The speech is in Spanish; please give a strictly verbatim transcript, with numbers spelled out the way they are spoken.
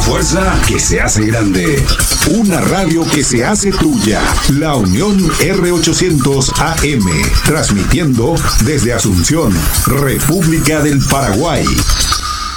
fuerza que se hace grande. Una radio que se hace tuya. La Unión R ochocientos A M. Transmitiendo desde Asunción, República del Paraguay.